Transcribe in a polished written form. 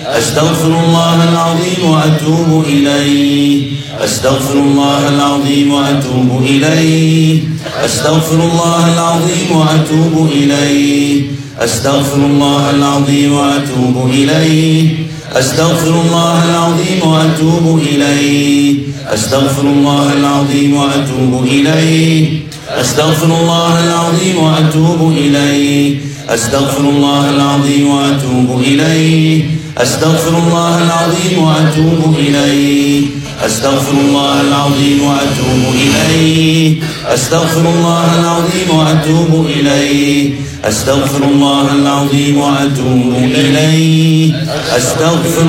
أستغفر الله العظيم وأتوب إليه. أستغفر الله العظيم وأتوب إليه. أستغفر الله العظيم وأتوب إليه. أستغفر الله العظيم وأتوب إليه. أستغفر الله العظيم وأتوب إليه. أستغفر الله العظيم وأتوب إليه. أستغفر الله العظيم وأتوب إليه. أستغفر الله العظيم وأتوب إليه. أستغفر الله العظيم وأتوب إليه. أستغفر الله العظيم وأتوب إليه. أستغفر الله العظيم وأتوب إليه. أستغفر الله العظيم وأتوب إليه. أستغفر